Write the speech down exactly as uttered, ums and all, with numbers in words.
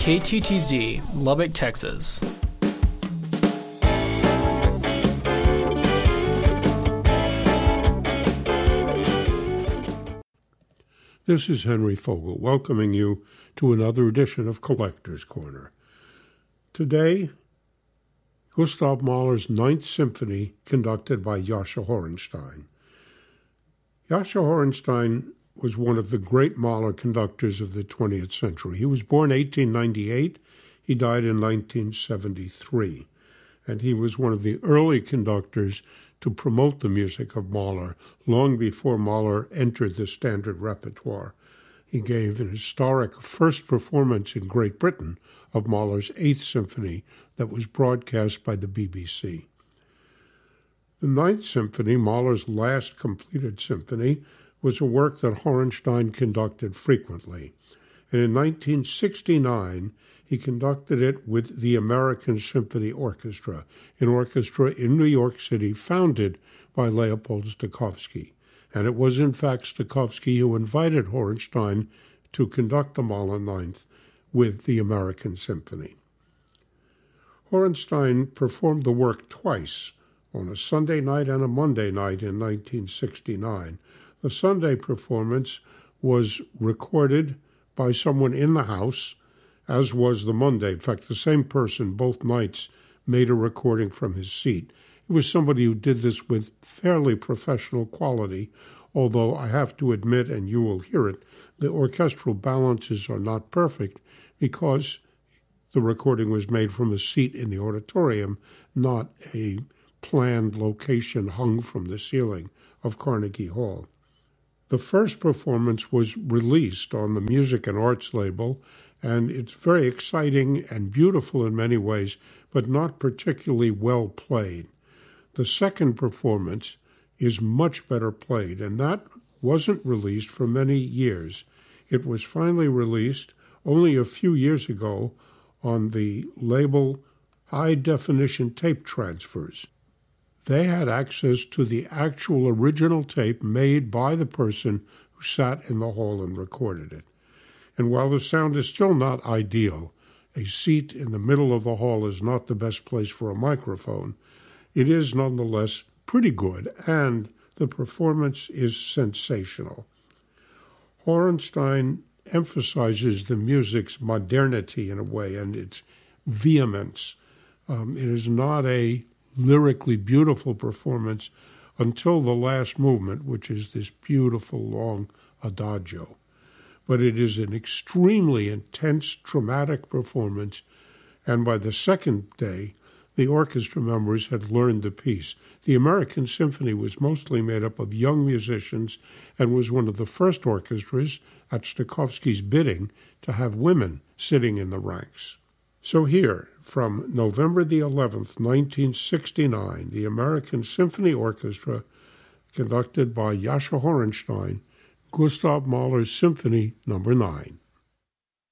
K T T Z, Lubbock, Texas. This is Henry Fogel, welcoming you to another edition of Collector's Corner. Today, Gustav Mahler's Ninth Symphony, conducted by Jascha Horenstein. Jascha Horenstein was one of the great Mahler conductors of the twentieth century. He was born eighteen ninety-eight. He died in nineteen seventy-three. And he was one of the early conductors to promote the music of Mahler long before Mahler entered the standard repertoire. He gave an historic first performance in Great Britain of Mahler's Eighth Symphony that was broadcast by the B B C. The Ninth Symphony, Mahler's last completed symphony, was a work that Horenstein conducted frequently. And in nineteen sixty-nine, he conducted it with the American Symphony Orchestra, an orchestra in New York City founded by Leopold Stokowski. And it was, in fact, Stokowski who invited Horenstein to conduct the Mahler Ninth with the American Symphony. Horenstein performed the work twice, on a Sunday night and a Monday night in nineteen sixty-nine. The Sunday performance was recorded by someone in the house, as was the Monday. In fact, the same person both nights made a recording from his seat. It was somebody who did this with fairly professional quality, although I have to admit, and you will hear it, the orchestral balances are not perfect because the recording was made from a seat in the auditorium, not a planned location hung from the ceiling of Carnegie Hall. The first performance was released on the Music and Arts label, and it's very exciting and beautiful in many ways, but not particularly well played. The second performance is much better played, and that wasn't released for many years. It was finally released only a few years ago on the label High Definition Tape Transfers. They had access to the actual original tape made by the person who sat in the hall and recorded it. And while the sound is still not ideal, a seat in the middle of the hall is not the best place for a microphone, it is nonetheless pretty good, and the performance is sensational. Horenstein emphasizes the music's modernity in a way and its vehemence. Um, it is not a lyrically beautiful performance until the last movement, which is this beautiful long adagio. But it is an extremely intense, dramatic performance, and by the second day, the orchestra members had learned the piece. The American Symphony was mostly made up of young musicians and was one of the first orchestras, at Stokowski's bidding, to have women sitting in the ranks. So here, from November the eleventh, nineteen sixty-nine, the American Symphony Orchestra, conducted by Jascha Horenstein, Gustav Mahler's Symphony Number nine.